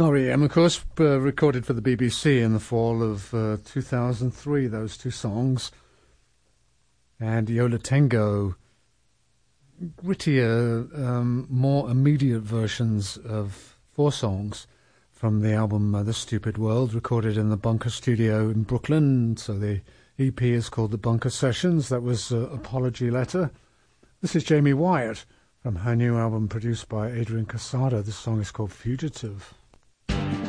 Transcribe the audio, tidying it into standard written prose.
R.E.M., of course, recorded for the BBC in the fall of 2003, those two songs. And Yo La Tengo, grittier, more immediate versions of four songs from the album The Stupid World, recorded in the Bunker Studio in Brooklyn. So the EP is called The Bunker Sessions. That was Apology Letter. This is Jamie Wyatt from her new album produced by Adrian Casado. This song is called Fugitive.